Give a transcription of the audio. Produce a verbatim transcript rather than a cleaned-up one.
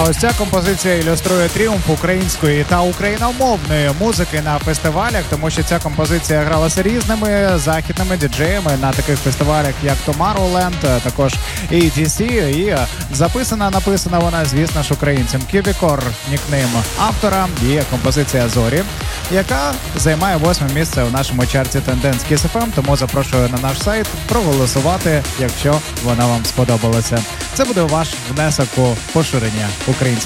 Ось ця композиція ілюструє тріумф української та україномовної музики на фестивалях, тому що ця композиція гралася різними західними діджеями на таких фестивалях, як Tomorrowland, також і ді сі, і записана, написана вона, звісно ж, українцем. Кюбікор – нікнейм автора, є композиція «Зорі», яка займає восьме місце у нашому чарті Тенденс Kiss еф ем, тому запрошую на наш сайт проголосувати, якщо вона вам сподобалася. Це буде ваш внесок у поширення української